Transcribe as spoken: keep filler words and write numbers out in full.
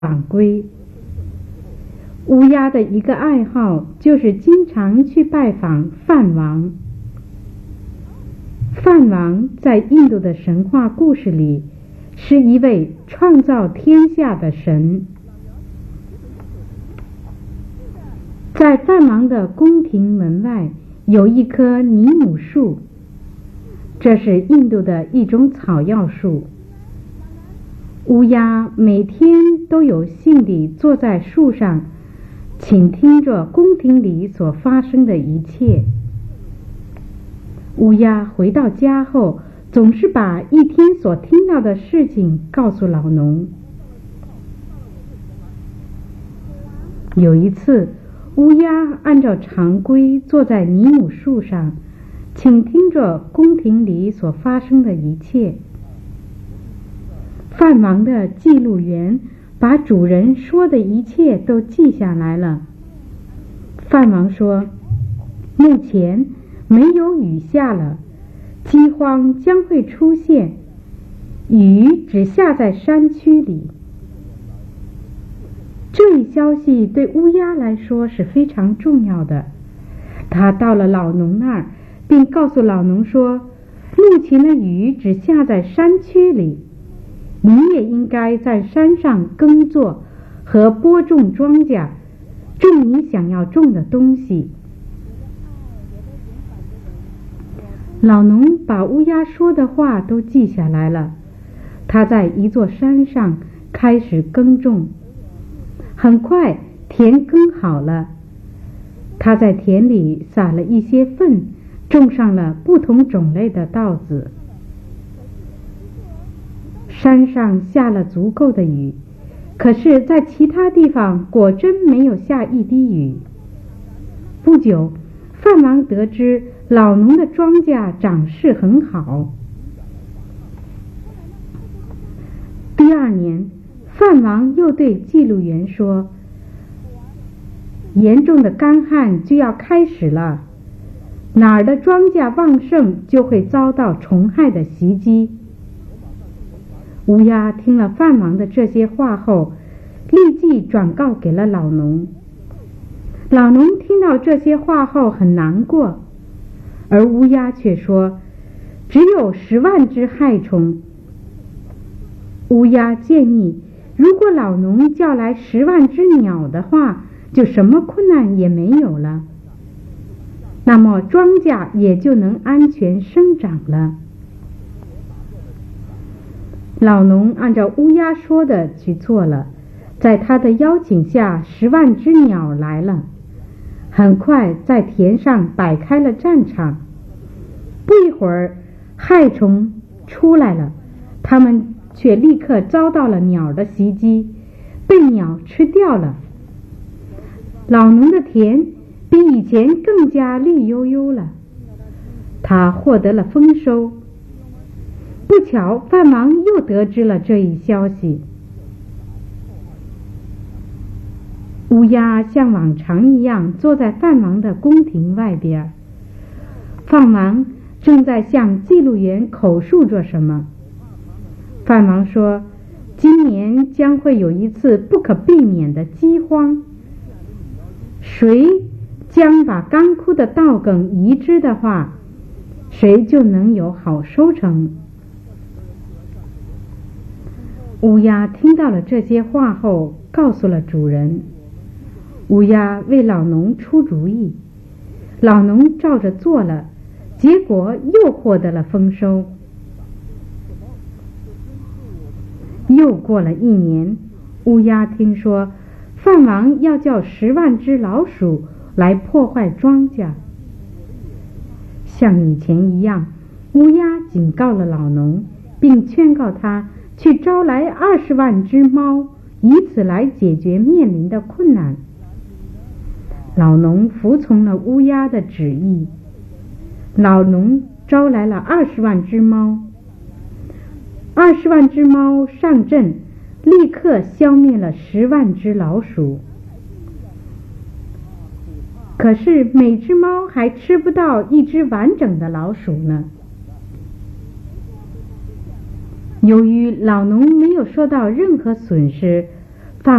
晚归。乌鸦的一个爱好就是经常去拜访梵王。梵王在印度的神话故事里是一位创造天下的神。在梵王的宫廷门外有一棵尼姆树，这是印度的一种草药树。乌鸦每天都有幸地坐在树上，倾听着宫廷里所发生的一切。乌鸦回到家后，总是把一天所听到的事情告诉老农。有一次，乌鸦按照常规坐在尼姆树上，倾听着宫廷里所发生的一切。梵王的记录员把主人说的一切都记下来了。梵王说，目前没有雨下了，饥荒将会出现，雨只下在山区里。这一消息对乌鸦来说是非常重要的。他到了老农那儿，并告诉老农说，目前的雨只下在山区里，你也应该在山上耕作和播种庄稼，种你想要种的东西。老农把乌鸦说的话都记下来了。他在一座山上开始耕种，很快田耕好了。他在田里撒了一些粪，种上了不同种类的稻子。山上下了足够的雨，可是在其他地方果真没有下一滴雨。不久，梵王得知老农的庄稼长势很好。第二年，梵王又对记录员说，严重的干旱就要开始了，哪儿的庄稼旺盛就会遭到虫害的袭击。乌鸦听了梵王的这些话后，立即转告给了老农。老农听到这些话后很难过，而乌鸦却说，只有十万只害虫。乌鸦建议，如果老农叫来十万只鸟的话，就什么困难也没有了，那么庄稼也就能安全生长了。老农按照乌鸦说的去做了，在他的邀请下，十万只鸟来了，很快在田上摆开了战场。不一会儿，害虫出来了，它们却立刻遭到了鸟的袭击，被鸟吃掉了。老农的田比以前更加绿油油了，他获得了丰收。不巧，梵王又得知了这一消息。乌鸦像往常一样坐在梵王的宫廷外边，梵王正在向记录员口述着什么。梵王说，今年将会有一次不可避免的饥荒，谁将把干枯的稻梗移植的话，谁就能有好收成。乌鸦听到了这些话后，告诉了主人。乌鸦为老农出主意，老农照着做了，结果又获得了丰收。又过了一年，乌鸦听说梵王要叫十万只老鼠来破坏庄稼。像以前一样，乌鸦警告了老农，并劝告他去招来二十万只猫，以此来解决面临的困难。老农服从了乌鸦的旨意，老农招来了二十万只猫。二十万只猫上阵，立刻消灭了十万只老鼠。可是每只猫还吃不到一只完整的老鼠呢。由于老农没有受到任何损失，